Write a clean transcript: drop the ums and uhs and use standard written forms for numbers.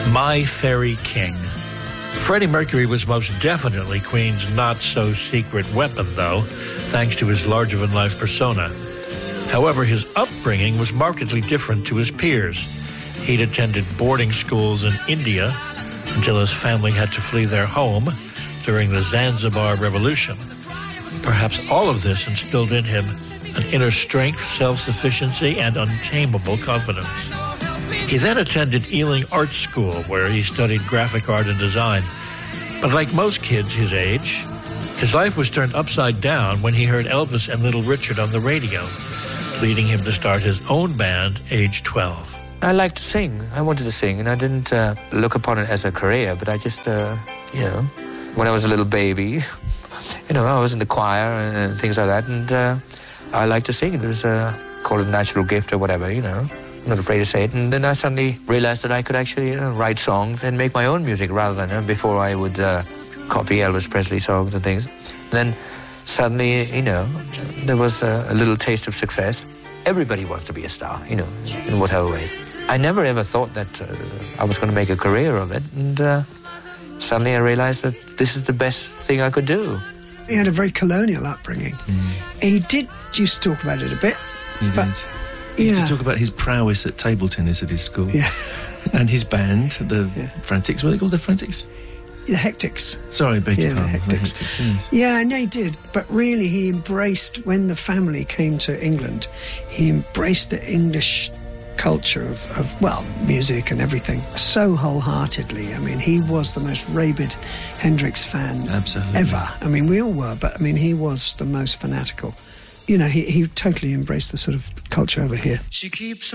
My Fairy King. Freddie Mercury was most definitely Queen's not-so-secret weapon, though, thanks to his larger-than-life persona. However, his upbringing was markedly different to his peers. He'd attended boarding schools in India until his family had to flee their home during the Zanzibar Revolution. Perhaps all of this instilled in him an inner strength, self-sufficiency, and untamable confidence. He then attended Ealing Art School, where he studied graphic art and design. But like most kids his age, his life was turned upside down when he heard Elvis and Little Richard on the radio, leading him to start his own band, age 12. I liked to sing. I wanted to sing, and I didn't look upon it as a career, but I just, when I was a little baby, I was in the choir and things like that, and I liked to sing. It was called a natural gift or whatever, I'm not afraid to say it. And then I suddenly realized that I could actually write songs and make my own music rather than before I would copy Elvis Presley songs and things. Then suddenly, there was a little taste of success. Everybody wants to be a star, in whatever way. I never ever thought that I was going to make a career of it. And suddenly I realized that this is the best thing I could do. He had a very colonial upbringing. He did used to talk about it a bit. He did. He used to talk about his prowess at table tennis at his school. Yeah. And his band, the Frantics. What are they called, the Frantics? The Hectics. Sorry, beg your pardon. The Hectics. Yes. Yeah, no, he did. But really, he embraced, when the family came to England, he embraced the English culture of music and everything so wholeheartedly. I mean, he was the most rabid Hendrix fan ever. I mean, we all were, but I mean, he was the most fanatical. He totally embraced the sort of culture over here. She keeps